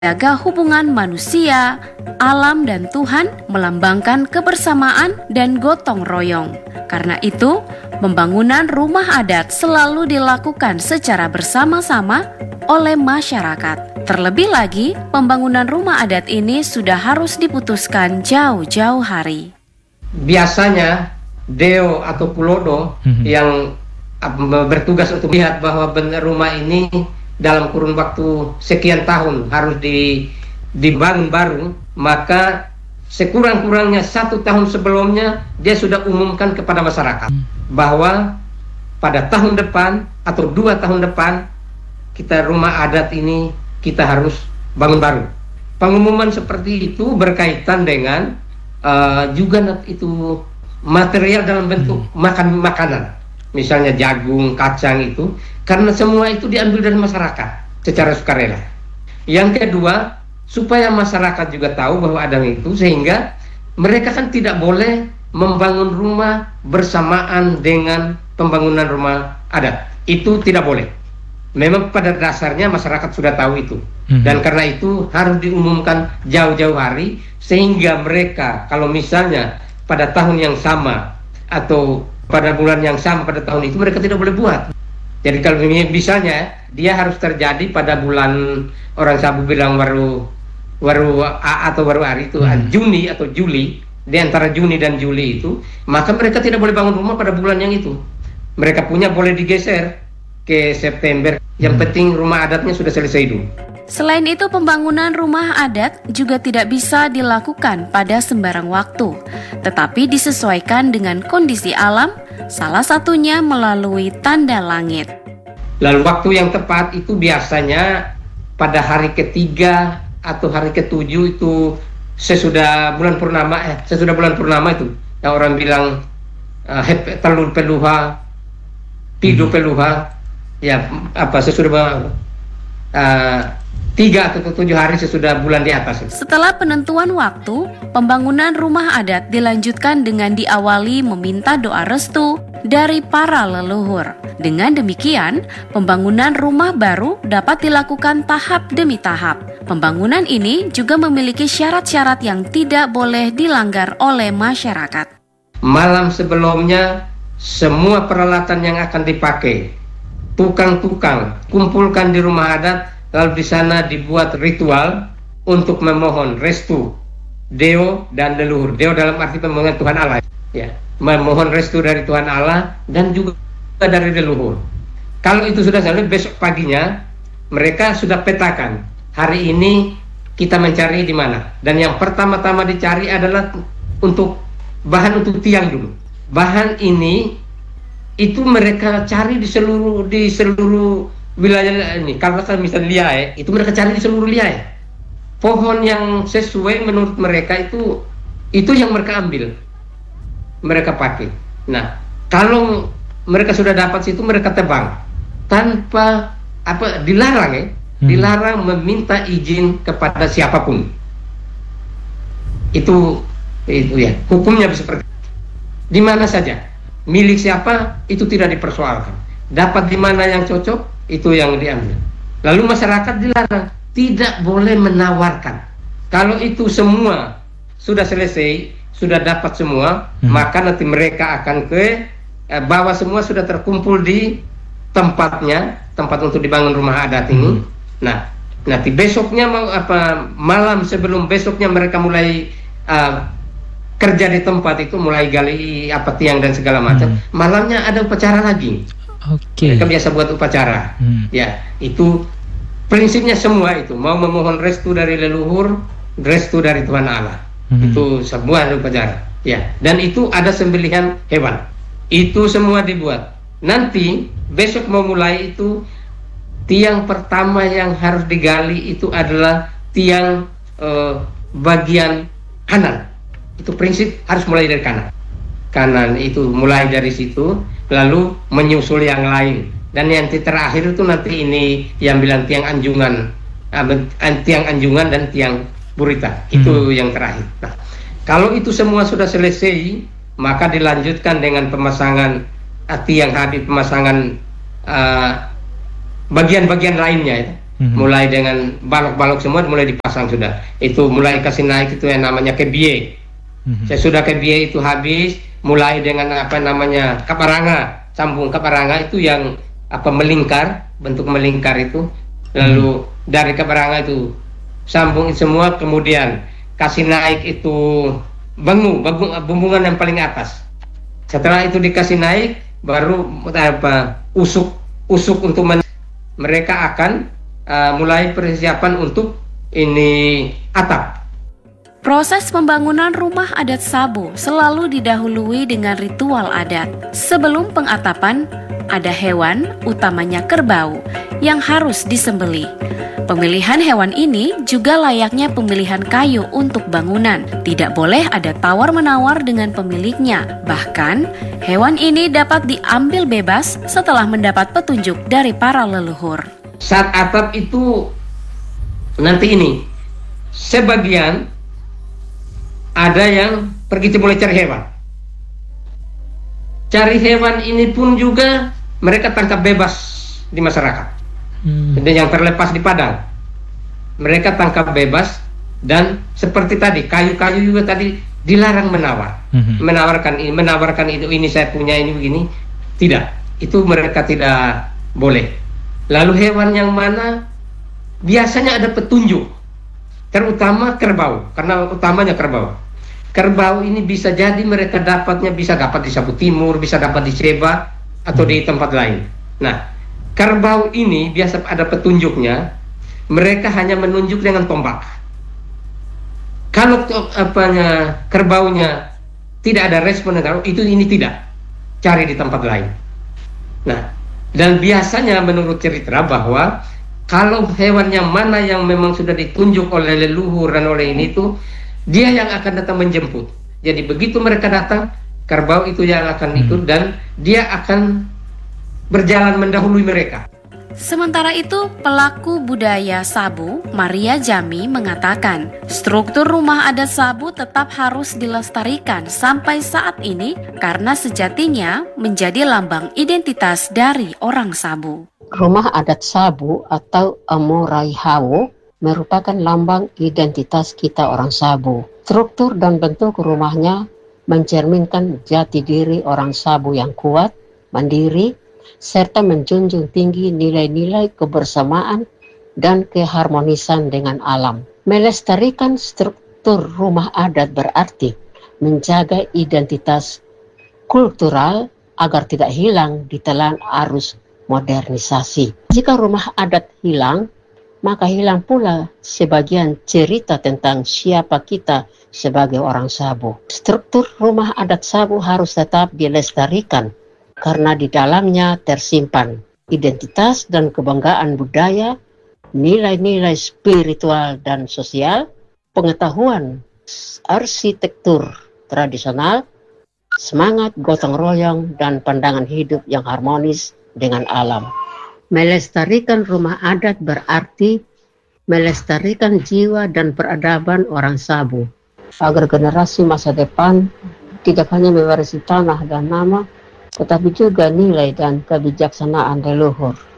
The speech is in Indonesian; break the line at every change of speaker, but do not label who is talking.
menjaga hubungan manusia, alam dan Tuhan, melambangkan kebersamaan dan gotong royong. Karena itu, pembangunan rumah adat selalu dilakukan secara bersama-sama oleh masyarakat. Terlebih lagi, pembangunan rumah adat ini sudah harus diputuskan jauh-jauh hari.
Biasanya Deo atau Pulodo yang bertugas untuk melihat bahwa rumah ini dalam kurun waktu sekian tahun harus dibangun baru, maka sekurang-kurangnya 1 tahun sebelumnya dia sudah umumkan kepada masyarakat bahwa pada tahun depan atau 2 tahun depan kita rumah adat ini kita harus bangun baru. Pengumuman seperti itu berkaitan dengan juga itu material dalam bentuk makanan, misalnya jagung, kacang itu, karena semua itu diambil dari masyarakat secara sukarela. Yang kedua, supaya masyarakat juga tahu bahwa ada itu, sehingga mereka kan tidak boleh membangun rumah bersamaan dengan pembangunan rumah adat. Itu tidak boleh. Memang pada dasarnya masyarakat sudah tahu itu. Dan karena itu harus diumumkan jauh-jauh hari, sehingga mereka kalau misalnya pada tahun yang sama atau pada bulan yang sama pada tahun itu mereka tidak boleh buat. Jadi kalau misalnya dia harus terjadi pada bulan, orang Sabu bilang baru atau baru hari itu Juni atau Juli, di antara Juni dan Juli itu, maka mereka tidak boleh bangun rumah pada bulan yang itu. Mereka punya boleh digeser ke September. Yang penting rumah adatnya sudah selesai dulu.
Selain itu, pembangunan rumah adat juga tidak bisa dilakukan pada sembarang waktu, tetapi disesuaikan dengan kondisi alam, salah satunya melalui tanda langit.
Lalu waktu yang tepat itu biasanya pada hari ketiga atau hari ketujuh itu sesudah bulan purnama itu. Yang orang bilang telur peluha, pidu peluha, ya sesudah 3 atau 7 hari sesudah bulan di atas.
Setelah penentuan waktu, pembangunan rumah adat dilanjutkan dengan diawali meminta doa restu dari para leluhur. Dengan demikian, pembangunan rumah baru dapat dilakukan tahap demi tahap. Pembangunan ini juga memiliki syarat-syarat yang tidak boleh dilanggar oleh masyarakat.
Malam sebelumnya, semua peralatan yang akan dipakai, tukang-tukang kumpulkan di rumah adat. Lalu di sana dibuat ritual untuk memohon restu Deo dan leluhur. Deo dalam arti memohon Tuhan Allah, ya, memohon restu dari Tuhan Allah dan juga dari leluhur. Kalau itu sudah selesai, besok paginya mereka sudah petakan hari ini kita mencari di mana. Dan yang pertama-tama dicari adalah untuk bahan untuk tiang dulu. Bahan ini itu mereka cari di seluruh wilayah ini. Kalau misalnya liai, itu mereka cari di seluruh liai. Pohon yang sesuai menurut mereka itu yang mereka ambil, mereka pakai. Nah, kalau mereka sudah dapat situ, mereka tebang tanpa dilarang dilarang meminta izin kepada siapapun. Itu ya, hukumnya seperti itu. Di mana saja, milik siapa itu tidak dipersoalkan. Dapat di mana yang cocok itu yang diambil. Lalu masyarakat dilarang, tidak boleh menawarkan. Kalau itu semua sudah selesai, sudah dapat semua, maka nanti mereka akan ke bawah, semua sudah terkumpul di tempatnya, tempat untuk dibangun rumah adat ini. Nah, nanti besoknya malam sebelum besoknya mereka mulai kerja di tempat itu, mulai gali tiang dan segala macam. Malamnya ada upacara lagi. Mereka biasa buat upacara. Ya, itu prinsipnya semua itu mau memohon restu dari leluhur, restu dari Tuhan Allah. Itu semua ada upacara. Ya, dan itu ada sembelihan hewan. Itu semua dibuat. Nanti besok mau mulai itu tiang pertama yang harus digali itu adalah tiang bagian kanan. Itu prinsip harus mulai dari kanan. Kanan itu mulai dari situ, lalu menyusul yang lain, dan yang terakhir itu nanti ini yang bilang tiang anjungan dan tiang burita. Itu yang terakhir. Nah, kalau itu semua sudah selesai, maka dilanjutkan dengan pemasangan tiang habis, pemasangan bagian-bagian lainnya. mulai dengan balok-balok semua mulai dipasang sudah. Itu mulai kasih naik itu yang namanya kebie. Sesudah kebie itu habis, mulai dengan apa namanya kaparanga, sambung kaparanga itu yang melingkar, bentuk melingkar itu. Lalu dari kaparanga itu sambung semua, kemudian kasih naik itu bumbungan yang paling atas. Setelah itu dikasih naik, baru usuk untuk mereka akan mulai persiapan untuk ini atap.
Proses pembangunan rumah adat Sabo selalu didahului dengan ritual adat. Sebelum pengatapan, ada hewan, utamanya kerbau, yang harus disembelih. Pemilihan hewan ini juga layaknya pemilihan kayu untuk bangunan. Tidak boleh ada tawar-menawar dengan pemiliknya. Bahkan, hewan ini dapat diambil bebas setelah mendapat petunjuk dari para leluhur.
Saat atap itu nanti ini, sebagian ada yang pergi mulai cari hewan. Cari hewan ini pun juga mereka tangkap bebas di masyarakat. Dan yang terlepas di padang, mereka tangkap bebas. Dan seperti tadi, kayu-kayu juga tadi dilarang menawar. Menawarkan itu ini saya punya ini begini. Tidak, itu mereka tidak boleh. Lalu hewan yang mana biasanya ada petunjuk, terutama kerbau, karena utamanya kerbau. Kerbau ini bisa jadi mereka bisa dapat di Sabu Timur, bisa dapat di Seba atau di tempat lain. Nah, kerbau ini biasa ada petunjuknya. Mereka hanya menunjuk dengan tombak. Kalau kerbaunya tidak ada respon, itu ini tidak, cari di tempat lain. Nah, dan biasanya menurut cerita bahwa kalau hewan yang mana yang memang sudah ditunjuk oleh leluhur dan oleh ini itu, dia yang akan datang menjemput. Jadi begitu mereka datang, kerbau itu yang akan ikut dan dia akan berjalan mendahului mereka.
Sementara itu, pelaku budaya Sabu, Maria Jami, mengatakan struktur rumah adat Sabu tetap harus dilestarikan sampai saat ini karena sejatinya menjadi lambang identitas dari orang Sabu.
Rumah adat Sabu atau Amoraihawo merupakan lambang identitas kita orang Sabu. Struktur dan bentuk rumahnya mencerminkan jati diri orang Sabu yang kuat, mandiri, serta menjunjung tinggi nilai-nilai kebersamaan dan keharmonisan dengan alam. Melestarikan struktur rumah adat berarti menjaga identitas kultural agar tidak hilang di telan arus modernisasi. Jika rumah adat hilang, maka hilang pula sebagian cerita tentang siapa kita sebagai orang Sabu. Struktur rumah adat Sabu harus tetap dilestarikan karena di dalamnya tersimpan identitas dan kebanggaan budaya, nilai-nilai spiritual dan sosial, pengetahuan arsitektur tradisional, semangat gotong royong, dan pandangan hidup yang harmonis dengan alam. Melestarikan rumah adat berarti melestarikan jiwa dan peradaban orang Sabu, agar generasi masa depan tidak hanya mewarisi tanah dan nama, tetapi juga nilai dan kebijaksanaan leluhur.